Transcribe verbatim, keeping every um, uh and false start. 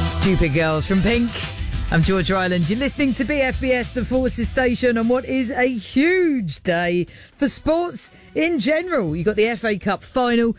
Stupid Girls from Pink. I'm George Ryland. You're listening to B F B S, the Forces Station, on what is a huge day for sports in general. You've got the F A Cup final